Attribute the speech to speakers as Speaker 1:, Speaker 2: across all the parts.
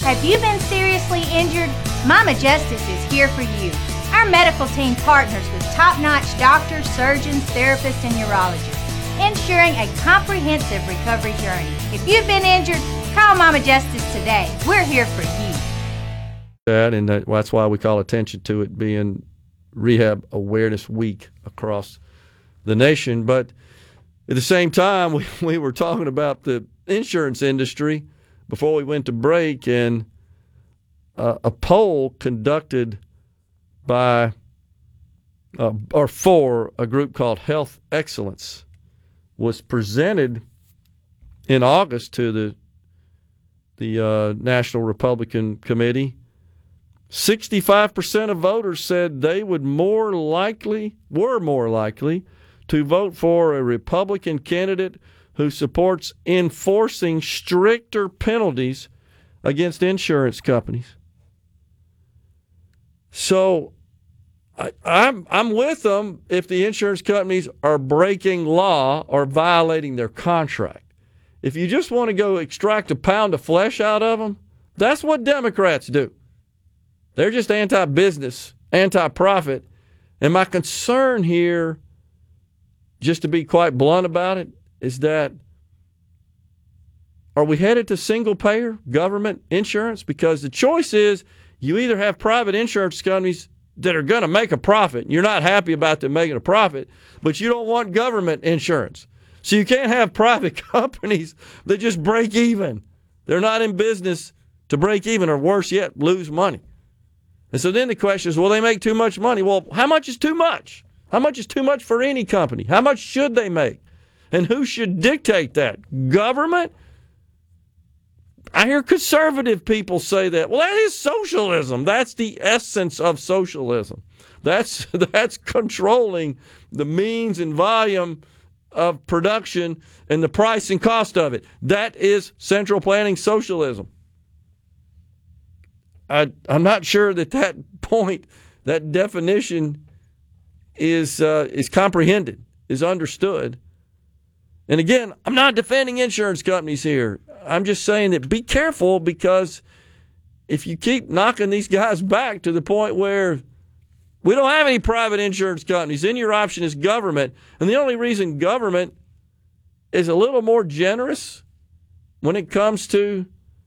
Speaker 1: Have you been seriously injured? Mama Justice is here for you. Our medical team partners with top-notch doctors, surgeons, therapists, and urologists, ensuring a comprehensive recovery journey. If you've been injured, call Mama Justice today. We're here for you.
Speaker 2: That's why we call attention to it being Rehab Awareness Week across the nation. But at the same time, we were talking about the insurance industry before we went to break, and a poll conducted by or for a group called Health Excellence was presented in August to the National Republican Committee. 65% of voters said they were more likely to vote for a Republican candidate who supports enforcing stricter penalties against insurance companies. So I'm with them if the insurance companies are breaking law or violating their contract. If you just want to go extract a pound of flesh out of them, that's what Democrats do. They're just anti-business, anti-profit. And my concern here, just to be quite blunt about it, is that are we headed to single-payer government insurance? Because the choice is you either have private insurance companies that are going to make a profit. You're not happy about them making a profit, but you don't want government insurance. So you can't have private companies that just break even. They're not in business to break even, or worse yet, lose money. And so then the question is, will they make too much money? Well, how much is too much? How much is too much for any company? How much should they make? And who should dictate that? Government? I hear conservative people say that. Well, that is socialism. That's the essence of socialism. That's controlling the means and volume of production and the price and cost of it. That is central planning socialism. I'm not sure that point, that definition is comprehended, is understood. And again, I'm not defending insurance companies here. I'm just saying that be careful, because if you keep knocking these guys back to the point where we don't have any private insurance companies, then your option is government. And the only reason government is a little more generous when it comes to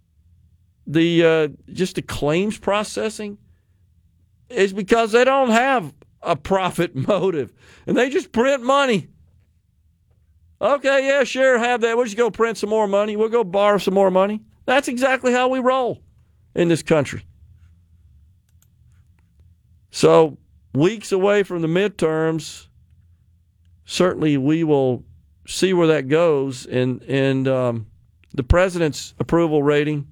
Speaker 2: just the claims processing is because they don't have a profit motive, and they just print money. Okay, yeah, sure, have that. We'll just go print some more money. We'll go borrow some more money. That's exactly how we roll in this country. So, weeks away from the midterms, certainly we will see where that goes. And the president's approval rating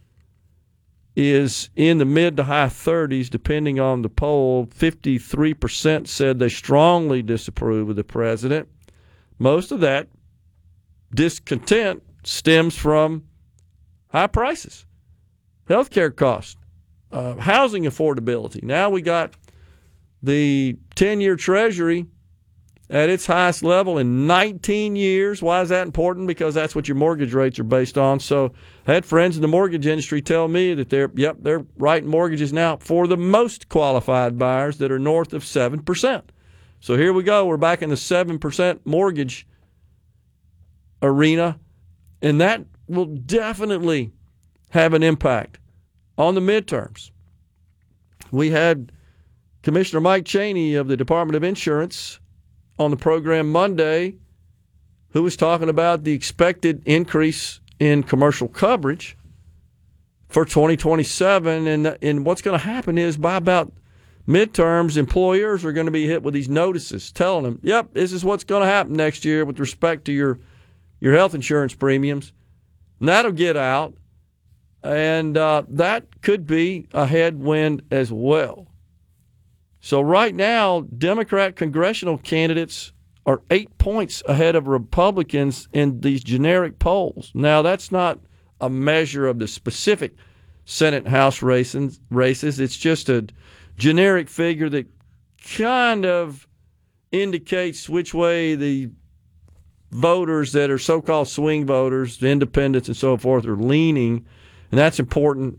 Speaker 2: is in the mid to high 30s, depending on the poll. 53% said they strongly disapprove of the president. Most of that discontent stems from high prices, healthcare costs, housing affordability. Now we got the 10-year Treasury at its highest level in 19 years. Why is that important? Because that's what your mortgage rates are based on. So I had friends in the mortgage industry tell me that they're writing mortgages now for the most qualified buyers that are north of 7%. So here we go. We're back in the 7% mortgage arena, and that will definitely have an impact on the midterms. We had Commissioner Mike Chaney of the Department of Insurance on the program Monday, who was talking about the expected increase in commercial coverage for 2027. And what's going to happen is by about midterms, employers are going to be hit with these notices telling them, yep, this is what's going to happen next year with respect to your health insurance premiums. And that'll get out, and that could be a headwind as well. So right now, Democrat congressional candidates are 8 points ahead of Republicans in these generic polls. Now, that's not a measure of the specific Senate and House races. It's just a generic figure that kind of indicates which way the voters that are so-called swing voters, the independents and so forth, are leaning. And that's important